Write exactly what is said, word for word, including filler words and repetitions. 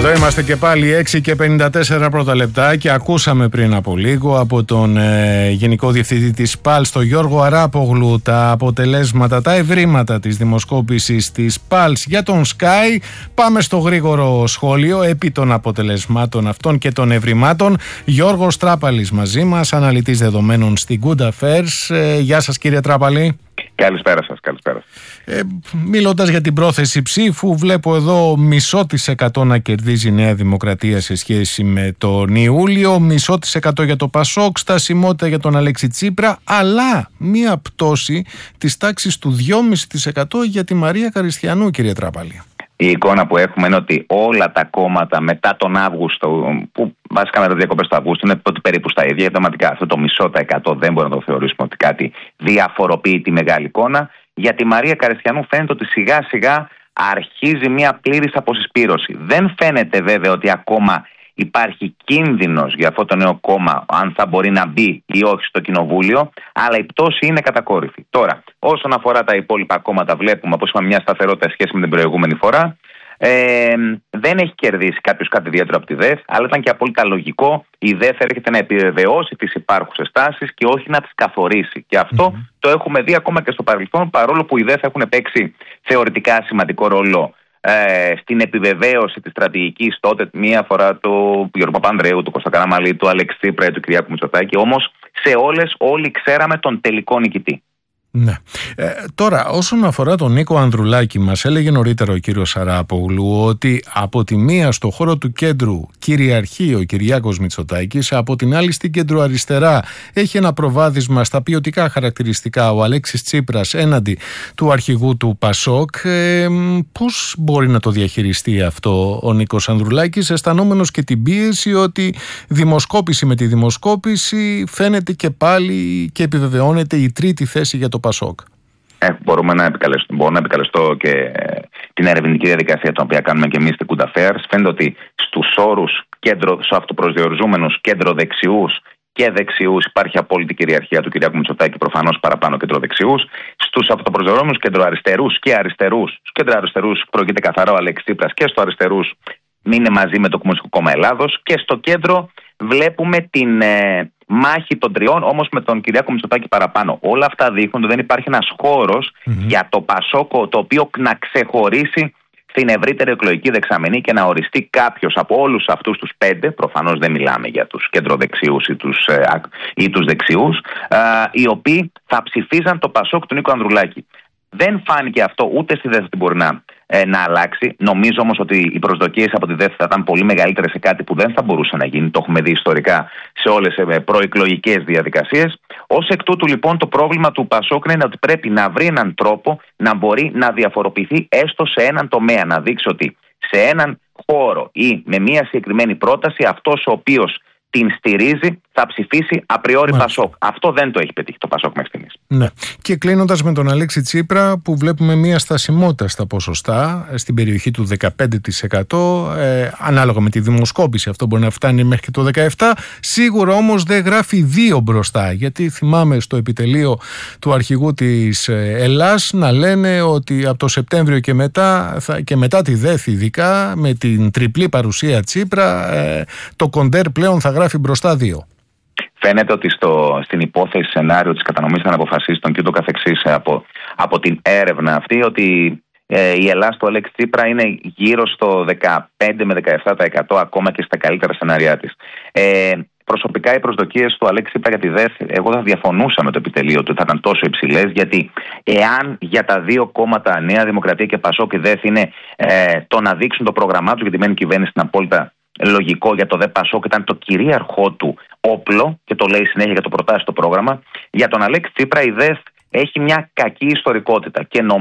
Εδώ είμαστε και πάλι έξι και πενήντα τέσσερα πρώτα λεπτά και ακούσαμε πριν από λίγο από τον ε, Γενικό Διευθυντή της ΠΑΛ, τον Γιώργο Αράπογλου, τα αποτελέσματα, τα ευρήματα της δημοσκόπησης της ΠΑΛ για τον Sky. Πάμε στο γρήγορο σχόλιο επί των αποτελεσμάτων αυτών και των ευρημάτων. Γιώργος Τράπαλης μαζί μας, αναλυτής δεδομένων στην Good Affairs. Ε, γεια σας κύριε Τράπαλη. Καλησπέρα σας, καλησπέρα. Ε, μιλώντας για την πρόθεση ψήφου, βλέπω εδώ μισό της εκατό να κερδίζει η Νέα Δημοκρατία σε σχέση με τον Ιούλιο, μισό της εκατό για το Πασόκ, στασιμότητα για τον Αλέξη Τσίπρα, αλλά μία πτώση της τάξης του δύο κόμμα πέντε τοις εκατό για τη Μαρία Καριστιανού, κύριε Τράπαλη. Η εικόνα που έχουμε είναι ότι όλα τα κόμματα μετά τον Αύγουστο, που βασικά μετά τις διακοπές του Αυγούστου, είναι ότι περίπου στα ίδια. Autoματικά αυτό το μισό τα εκατό δεν μπορούμε να το θεωρήσουμε ότι κάτι διαφοροποιεί τη μεγάλη εικόνα. Για τη Μαρία Καριστιανού φαίνεται ότι σιγά σιγά αρχίζει μια πλήρης αποσυσπήρωση. Δεν φαίνεται βέβαια ότι ακόμα υπάρχει κίνδυνος για αυτό το νέο κόμμα, αν θα μπορεί να μπει ή όχι στο κοινοβούλιο, αλλά η πτώση είναι κατακόρυφη. Τώρα, όσον αφορά τα υπόλοιπα κόμματα, βλέπουμε, όπως είπαμε, μια σταθερότητα σχέση με την προηγούμενη φορά. Ε, δεν έχει κερδίσει κάποιος κάτι ιδιαίτερο από τη ΔΕΘ, αλλά ήταν και απόλυτα λογικό η ΔΕΘ έρχεται να επιβεβαιώσει τις υπάρχουσες τάσεις και όχι να τις καθορίσει. Και αυτό mm-hmm. το έχουμε δει ακόμα και στο παρελθόν, παρόλο που οι ΔΕΘ έχουν παίξει θεωρητικά σημαντικό ρόλο ε, στην επιβεβαίωση της στρατηγικής τότε, μία φορά του Γιώργου Παπανδρέου, του Κώστα Καραμανλή, του Αλέξη Τσίπρα, του Κυριάκου Μητσοτάκη. Όμως σε όλες όλοι ξέραμε τον τελικό νικητή. Ναι. Ε, τώρα, όσον αφορά τον Νίκο Ανδρουλάκη, μας έλεγε νωρίτερα ο κύριος Αράπογλου ότι από τη μία στο χώρο του κέντρου κυριαρχεί ο Κυριάκος Μητσοτάκης, από την άλλη στην κέντρο-αριστερά έχει ένα προβάδισμα στα ποιοτικά χαρακτηριστικά ο Αλέξης Τσίπρας έναντι του αρχηγού του Πασόκ. Ε, πώς μπορεί να το διαχειριστεί αυτό ο Νίκος Ανδρουλάκης, αισθανόμενος και την πίεση ότι δημοσκόπηση με τη δημοσκόπηση φαίνεται και πάλι και επιβεβαιώνεται η τρίτη θέση για το Πασόκ. Ε, μπορούμε να επικαλεστώ, μπορώ να επικαλεστώ και ε, την ερευνητική διαδικασία την οποία κάνουμε και εμείς στην Good Affairs. Φαίνεται ότι στους όρους στους αυτοπροσδιοριζόμενους κέντρο-δεξιούς και δεξιούς υπάρχει απόλυτη κυριαρχία του Κυριάκου Μητσοτάκη, προφανώς παραπάνω κέντρο-δεξιούς. Στους αυτοπροσδιοριζόμενους κέντρο-αριστερούς και αριστερούς, στους κέντρο-αριστερούς προηγείται καθαρά ο Αλέξης Τσίπρας και στο αριστερούς είναι μαζί με το Κομμουνιστικό Κόμμα Ελλάδος και στο κέντρο βλέπουμε την ε, μάχη των τριών, όμως με τον Κυριάκο Μητσοτάκη παραπάνω. Όλα αυτά δείχνουν ότι δεν υπάρχει ένας χώρος mm-hmm. για το Πασόκο το οποίο να ξεχωρίσει στην ευρύτερη εκλογική δεξαμενή και να οριστεί κάποιος από όλους αυτούς τους πέντε, προφανώς δεν μιλάμε για τους κεντροδεξιούς ή τους, ε, ή τους δεξιούς, ε, οι οποίοι θα ψηφίζαν το Πασόκ του Νίκο Ανδρουλάκη. Δεν φάνηκε αυτό ούτε στη ΔΕΘ ότι μπορεί να, ε, να αλλάξει. Νομίζω όμως ότι οι προσδοκίες από τη ΔΕΘ θα ήταν πολύ μεγαλύτερες σε κάτι που δεν θα μπορούσε να γίνει. Το έχουμε δει ιστορικά σε όλες τις ε, προεκλογικές διαδικασίες. Ως εκ τούτου λοιπόν το πρόβλημα του Πασόκ είναι ότι πρέπει να βρει έναν τρόπο να μπορεί να διαφοροποιηθεί έστω σε έναν τομέα. Να δείξει ότι σε έναν χώρο ή με μια συγκεκριμένη πρόταση αυτός ο οποίος την στηρίζει θα ψηφίσει απριόρι Πασόκ. Αυτό δεν το έχει πετύχει το Πασόκ μέχρι στιγμής. Ναι. Και κλείνοντας με τον Αλέξη Τσίπρα, που βλέπουμε μια στασιμότητα στα ποσοστά στην περιοχή του δεκαπέντε τοις εκατό, ε, ανάλογα με τη δημοσκόπηση αυτό μπορεί να φτάνει μέχρι και το δεκαεπτά τοις εκατό. Σίγουρα όμως δεν γράφει δύο μπροστά, γιατί θυμάμαι στο επιτελείο του αρχηγού της Ελλάς να λένε ότι από το Σεπτέμβριο και μετά, θα, και μετά τη ΔΕΘ ειδικά, με την τριπλή παρουσία Τσίπρα, ε, το κοντέρ πλέον θα γράφει μπροστά δύο. Φαίνεται ότι στο, στην υπόθεση σενάριο της κατανομής των αποφασίστων και ούτω καθεξής από, από την έρευνα αυτή, ότι ε, η Ελλάδα του Αλέξη Τσίπρα είναι γύρω στο δεκαπέντε με δεκαεπτά τοις εκατό ακόμα και στα καλύτερα σενάρια της. Ε, προσωπικά οι προσδοκίες του Αλέξη Τσίπρα για τη ΔΕΘ, εγώ θα διαφωνούσα με το επιτελείο του ότι θα ήταν τόσο υψηλές, γιατί εάν για τα δύο κόμματα Νέα Δημοκρατία και Πασόκ η ΔΕΘ είναι ε, το να δείξουν το πρόγραμμά του, γιατί μένει κυβέρνηση στην απόλυτα λογικό για το ΔΕ Πασόκ, ήταν το κυρίαρχό του όπλο και το λέει συνέχεια για το προτάσει το πρόγραμμα. Για τον Αλέξη Τσίπρα η ΔΕΘ έχει μια κακή ιστορικότητα και